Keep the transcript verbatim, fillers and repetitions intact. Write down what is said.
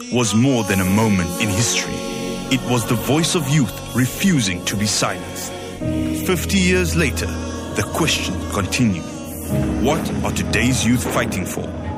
was more than a moment in history. It was the voice of youth refusing to be silenced. Fifty years later, the question continued. What are today's youth fighting for?